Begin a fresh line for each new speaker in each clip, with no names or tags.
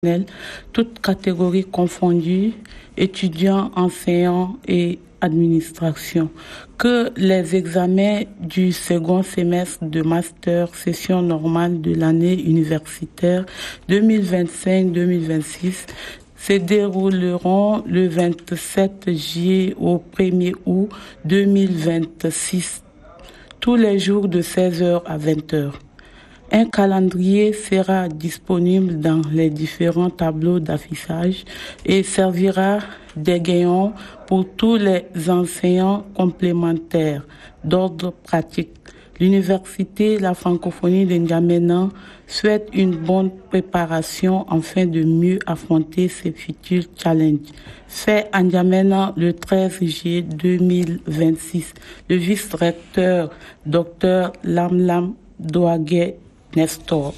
toutes catégories confondues, étudiants, enseignants et administration. Que les examens du second semestre de master session normale de l'année universitaire 2025-2026 se dérouleront le 27 juillet au 1er août 2026, tous les jours de 16h à 20h. Un calendrier sera disponible dans les différents tableaux d'affichage et servira d'égayon pour tous les enseignants complémentaires d'ordre pratique. L'Université La Francophonie de N'Djamena souhaite une bonne préparation afin de mieux affronter ces futurs challenges. Fait à N'Djamena le 13 juillet 2026, le vice-recteur Dr Lamlam Douagué Nestor.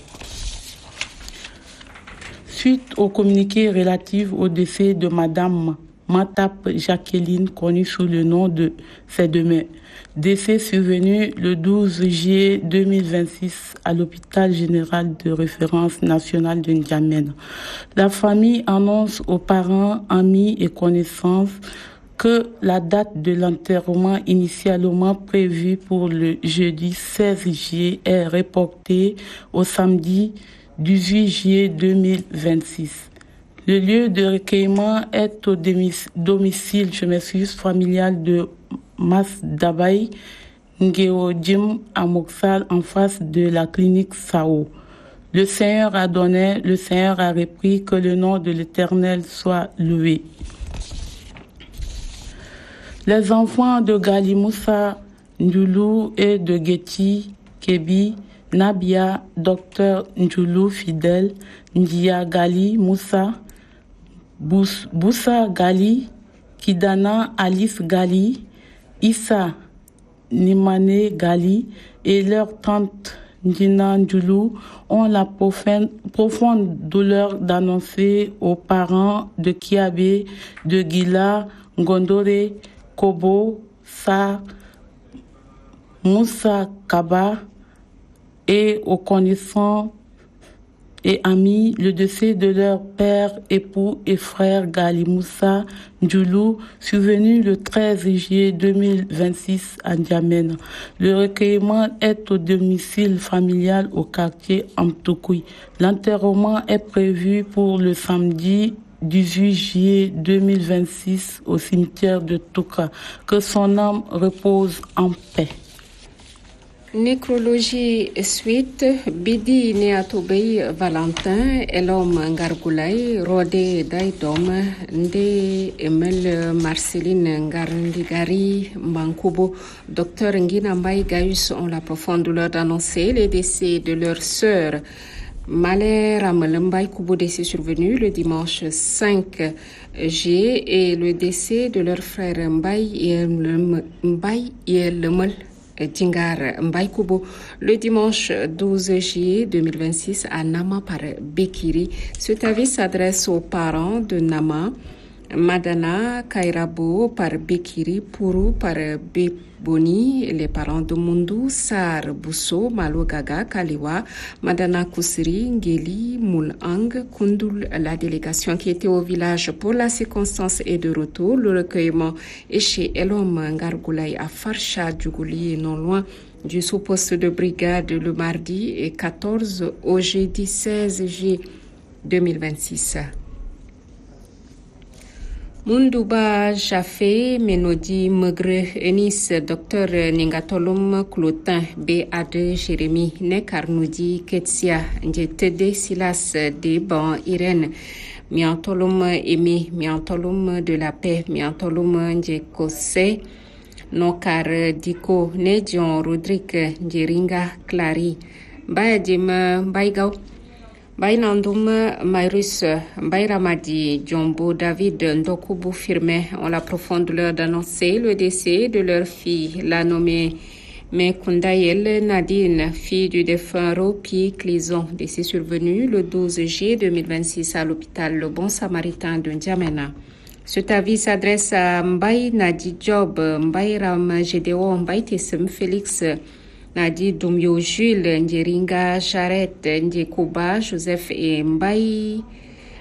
Suite au communiqué relatif au décès de Madame Matap Jacqueline, connue sous le nom de Sedemé, décès survenu le 12 juillet 2026 à l'hôpital général de référence national de N'Djamena. La famille annonce aux parents, amis et connaissances que la date de l'enterrement initialement prévue pour le jeudi 16 juillet est reportée au samedi 18 juillet 2026. Le lieu de recueillement est au domicile, familial de Mas Dabay, Ngeo Jim à Moksal, en face de la clinique Sao. Le Seigneur a donné, le Seigneur a repris, que le nom de l'Éternel soit loué. Les enfants de Gali Moussa Ndjoulou et de Geti Kebi, Nabia, Dr Ndjoulou Fidèle, Ndia Gali Moussa, Boussa Gali, Kidana Alice Gali, Issa Nimane Gali et leur tante Ndina Ndjoulou ont la profonde douleur d'annoncer aux parents de Kiabé, de Gila, Ngondore, Kobo, Sa, Moussa Kaba et aux connaissants et amis le décès de leur père, époux et frère Gali Moussa Ndjoulou, survenu le 13 juillet 2026 à N'Djamena. Le recueillement est au domicile familial au quartier Amtoukoui. L'enterrement est prévu pour le samedi 18 juillet 2026 au cimetière de Touka. Que son âme repose en paix.
Nécrologie suite, Bidi Neatobey Valentin, Elom Ngargoulay, Rodé Daidom, Nde Emel Marceline Ngarndigari, Mankubo, Dr Ngina Mbaye Gaius ont la profonde douleur d'annoncer les décès de leur sœur. Malé Ramelmbaye Kubo, décès survenu le dimanche 5 juillet, et le décès de leur frère Mbaye Yelmel Djingar Mbaye Kubo le dimanche 12 juillet 2026 à Nama par Bekiri. Cet avis s'adresse aux parents de Nama, Madana Kairabo par Bekiri, Pourou par Beboni, les parents de Mundu, Sar Bousso, Malo Gaga, Kaliwa, Madana Kousri, Ngeli, Moul'ang, Kundul. La délégation qui était au village pour la circonstance est de retour. Le recueillement est chez Elom Ngargoulay à Farsha Djougouli, non loin du sous-poste de brigade, le mardi et 14 au jeudi 16 juillet 2026. Mundouba Jafé, Menodi Megre, Enis, Dr Ningatolum Clotin, B.A.D. Jérémy, Nekarnoudi, Ketsia, Ndjetede Silas, Deban, Irène, Miantolum Emi, Miantolum de la paix, Miantolum Ndjekose, Nokar Diko, Nedion Rodrigue, Ndjeringa, Clary, Bayadim, Baigao, Bainandoum, Mayrus, Bayramadi, Djombo, David, Ndokoubou Firme ont la profonde douleur d'annoncer le décès de leur fille, la nommée Mekundayel Nadine, fille du défunt Ropi Clison, décès survenu le 12 juillet 2026 à l'hôpital Le Bon Samaritain de N'Djamena. Cet avis s'adresse à Mbaye Nadi Job, Mbaye Ram Gédéo, Mbaye Tessem Félix, Nadi Doumio Jules, Ndjeringa Charette, Ndjekouba Joseph et Mbaye